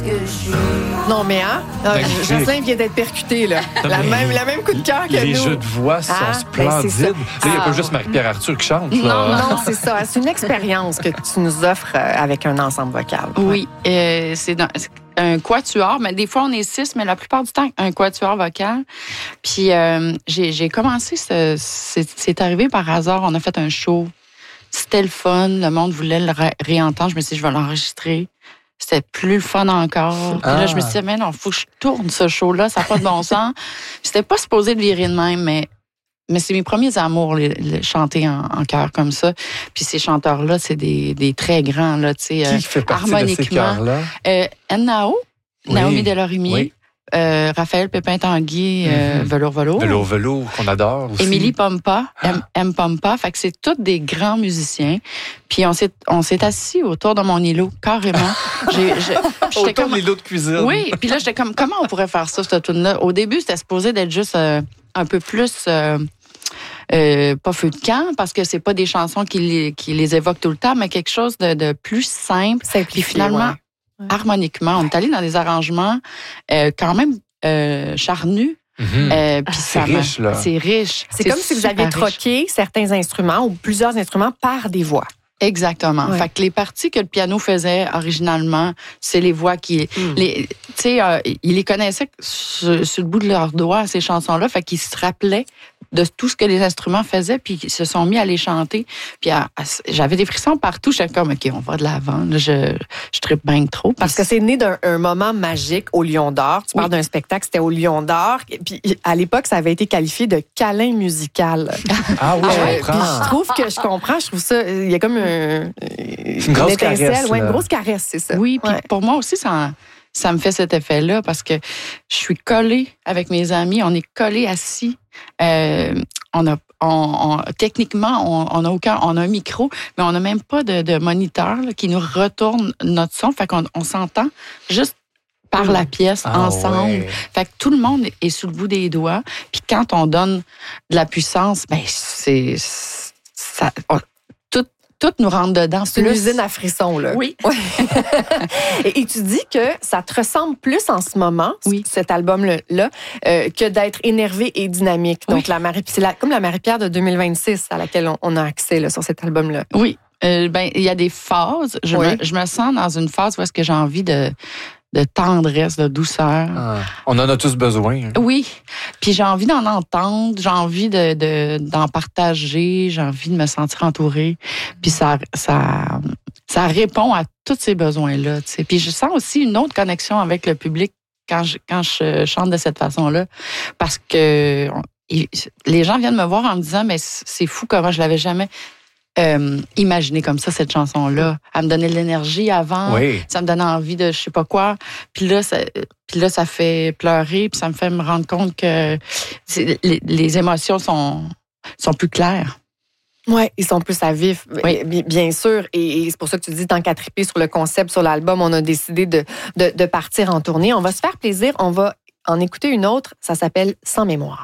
que je suis. Non, mais Jocelyn vient d'être percuté, là. La même coup de cœur que les nous. jeux de voix sont splendides. Il n'y a pas juste Marie-Pierre Arthur qui chante. Là. Non, c'est ça. C'est une expérience que tu nous offres avec un ensemble vocal. Oui, c'est un quatuor, mais des fois on est 6, mais la plupart du temps un quatuor vocal. Puis j'ai commencé, c'est arrivé par hasard, on a fait un show. C'était le fun, le monde voulait le réentendre. Je me suis dit, je vais l'enregistrer. C'était plus le fun encore. Puis là, je me suis dit, mais non, il faut que je tourne ce show-là, ça n'a pas de bon sens. C'était pas supposé de virer de même, mais c'est mes premiers amours, chanter en chœur comme ça. Puis ces chanteurs-là, c'est des très grands, là, tu sais, qui fait partie de ces chœurs-là? Nao, Naomi Delorimier. Oui. Raphaël Pépin-Tanguy, Velours. Velours, qu'on adore aussi. Émilie Pompa, M. Pompa. Fait que c'est tous des grands musiciens. Puis on s'est assis autour de mon îlot, carrément. Autour de l'îlot de cuisine. Oui, puis là, j'étais comme, comment on pourrait faire ça, cette tune-là? Au début, c'était supposé d'être juste un peu plus... pas feu de camp, parce que c'est pas des chansons qui les évoquent tout le temps, mais quelque chose de plus simple. Puis finalement... Ouais. Harmoniquement. On est allé dans des arrangements quand même charnus. C'est riche, là. C'est riche. C'est comme si vous aviez troqué certains instruments ou plusieurs instruments par des voix. Exactement. Ouais. Fait que les parties que le piano faisait originalement, c'est les voix qui... Tu sais, ils les connaissaient sur le bout de leurs doigts, ces chansons-là. Fait qu'ils se rappelaient de tout ce que les instruments faisaient, puis ils se sont mis à les chanter. Puis j'avais des frissons partout. J'étais comme, OK, on va de l'avant. Là, je trippe bien trop. Parce que c'est né d'un moment magique au Lion d'Or. Tu parles d'un spectacle, c'était au Lion d'Or. Puis à l'époque, ça avait été qualifié de câlin musical. Ah oui, je comprends. Puis je comprends. Je trouve ça... Il y a comme une grosse caresse. Ouais, une grosse caresse, c'est ça. Oui, puis pour moi aussi, ça me fait cet effet-là parce que je suis collée avec mes amis. On est collés assis. Techniquement, on a un micro, mais on n'a même pas de moniteur là, qui nous retourne notre son. Fait qu'on s'entend juste par la pièce, ensemble. Ouais. Fait que tout le monde est sous le bout des doigts. Puis quand on donne de la puissance, ben tout nous rentre dedans. C'est une usine à frissons, là. Oui. Et tu dis que ça te ressemble plus en ce moment, cet album-là, que d'être énervé et dynamique. Donc, c'est comme la Marie-Pierre de 2026 à laquelle on a accès là, sur cet album-là. Oui. Il y a des phases. Je me sens dans une phase où est-ce que j'ai envie de tendresse, de douceur. On en a tous besoin. Hein. Oui. Puis j'ai envie d'en entendre, j'ai envie d'en partager, j'ai envie de me sentir entourée. Puis ça répond à tous ces besoins-là. T'sais. Puis je sens aussi une autre connexion avec le public quand je chante de cette façon-là. Parce que les gens viennent me voir en me disant, mais c'est fou comment je l'avais jamais... imaginer comme ça, cette chanson-là. Elle me donnait de l'énergie avant. Oui. Ça me donnait envie de je sais pas quoi. Puis là, ça fait pleurer. Puis ça me fait me rendre compte que les émotions sont plus claires. Oui, ils sont plus à vif, bien sûr. Et c'est pour ça que tu dis, tant qu'à triper sur le concept, sur l'album, on a décidé de partir en tournée. On va se faire plaisir. On va en écouter une autre. Ça s'appelle « Sans mémoire ».